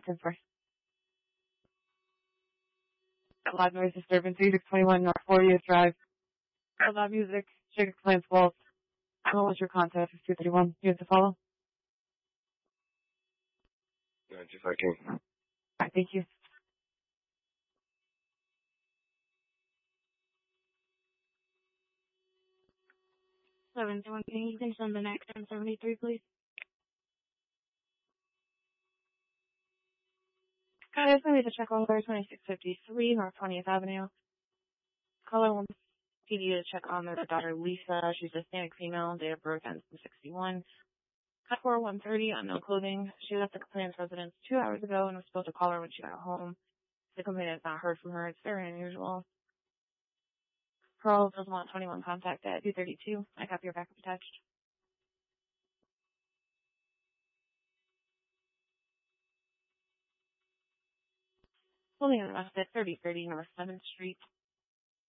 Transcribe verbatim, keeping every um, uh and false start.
ten four. Loud noise disturbance, eight six two one North fortieth Drive. Loud music, Chicken Plants Walls. What was your contact? two three one. You have to follow? No, just I can. Alright, thank you. seven two one, can you please send the next ten seventy-three, please? Hi, this is going to be the check on twenty-six fifty-three North twentieth Avenue. Caller one P D to check on their daughter Lisa. She's a Hispanic female, date of birth ends in sixty-one. Cut for one thirty, unknown clothing. She left the complainant's residence two hours ago and was supposed to call her when she got home. The complainant has not heard from her. It's very unusual. Pearl does want twenty-one contact at two thirty-two. I copy your backup attached. Holding arrested at thirty thirty North seventh Street.